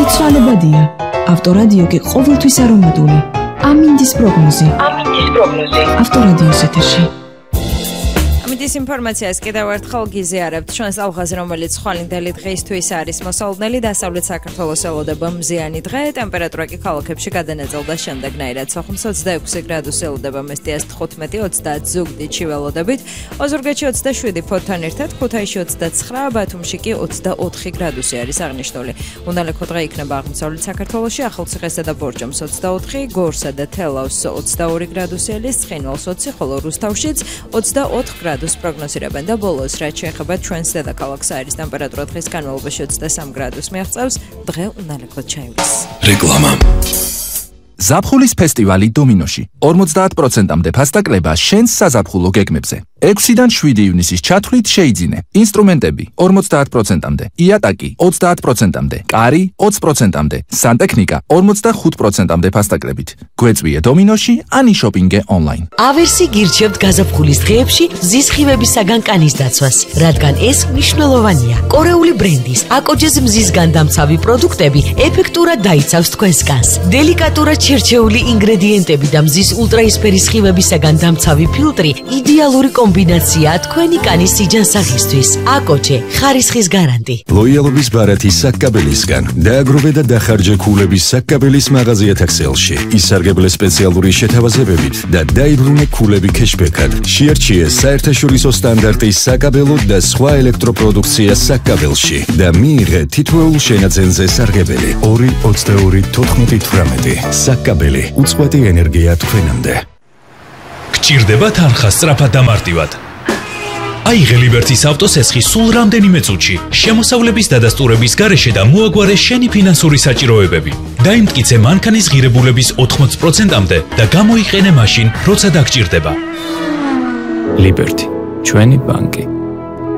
ცვალებადია. ავტორადიო კი ყოველთვის არომატული. ამინდის პროგნოზი. ავტორადიოს ეთერში. ამის ინფორმაციას კიდევ ერთხელ გიზიარებთ. ჩვენს ალღაზე, რომელიც ხვალინდელი დღეისთვის არის მოსალოდნელი, დასავლეთ საქართველოს ელოდება მზიანი დღე, ტემპერატურა კი ქალაქებში გადანაწილდა შემდეგნაირად. სოხუმს 26 გრადუსი ელოდება, მესტიას 15, 30 ზუგდიდში ველოდებით, ოზურგეთში 27 ფოთთან ერთად, ქუთაისში 29, ბათუმში კი 24 გრადუსი არის აღნიშნული. უნალექო დღე იქნება აღმოსავლეთ საქართველოში, ახალციხესა და ბორჯომს 24, გორსა და თელავს 22 გრადუსი ელის, ცხინვალს 20, ხოლო რუსთავშიც 24 გრადუსი პროგნოზირებენ და ბოლოს, რაც შეეხება ჩვენს დედაქალაქს, არის ტემპერატურა დღის განმავლობაში 23 გრადუსს მიაღწევს, დღე უნალექოდ ჩაივლის. რეკლამა. ზაფხულის ფესტივალი დომინოში 50%-მდე ფასდაკლება შენს საზაფხულო გეგმებზე. 6-დან 7 ივნისის ჩათვლით შეიძინე. ინსტრუმენტები 50%-მდე, იატაკი 30%-მდე, კარი 20%-მდე, სანტექნიკა 45%-მდე ფასდაკლებით. გვეწვიე დომინოში, ანი შოპინგე ონლაინ. ავერსი გირჩევთ გაზაფხულის დღეებში მზის ხივებისაგან კანის დაცვას, რადგან ეს მნიშვნელოვანია. კორეული ბრენდის აკოჯეს მზისგან დამცავი პროდუქტები ეფექტურად დაიცავს თქვენს კანს. დელიკატურად შერჩეული ინგრედიენტები და მზის ულტრაისფერის ხივებისაგან დამცავი ფილტრი იდეალური კომბინაცია თქვენი კანის სიჯანსაღისთვის. აკოჯე, ხარისხის გარანტი. ლოიალობის ბარათი საკაბელისგან. დააგროვე და დახარჯე ქულების საკაბელის მაღაზიათა ქსელში. ისარგებლე სპეციალური შეთავაზებებით და დაიბრუნე ქულები ქეშბეკად. შეარჩიე საერთაშორისო სტანდარტის საკაბელო და სხვა ელექტროპროდუქცია საკაბელში და მიიღე თითოეულ შენაძენზე სარგებელი. 2-22-14-18. საკაბელი, უწყვეტი ენერგია თქვენამდე. გჭირდება თანხა სწრაფად და მარტივად. აიღე ლიბერტის ავტოსესხი სულ რამდენიმე წუთში, შემოსავლების დადასტურების გარეშე და მოაგვარე შენი ფინანსური საჭიროებები. დაიმტკიცე მანქანის ღირებულების 80%-მდე და გამოიყენე მაშინ, როცა დაგჭირდება. ლიბერტი, ჩვენი ბანკი.